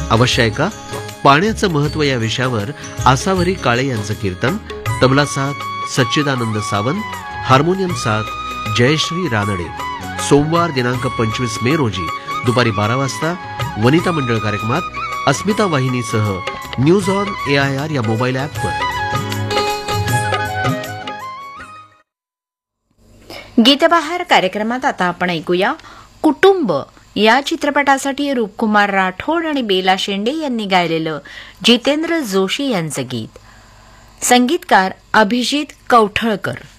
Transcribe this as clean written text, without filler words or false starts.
अवश्य ऐका पाण्याचं महत्व या विषयावर आसावरी काळे यांचं कीर्तन. तबला साथ सच्चिदानंद सावंत, हार्मोनियम साथ जयश्री रानडे. सोमवार दिनांक 25 मे रोजी दुपारी 12 वाजता वनिता मंडळ कार्यक्रमात अस्मिता वाहिनीसह न्यूज ऑन AIR या मोबाईल ॲपवर. गीतबहार कार्यक्रमात आता आपण ऐकूया कुटुंब या चित्रपटासाठी रूपकुमार राठोड आणि बेला शेंडे यांनी गायलेलं जितेंद्र जोशी यांचं गीत. संगीतकार अभिजित कौठळकर.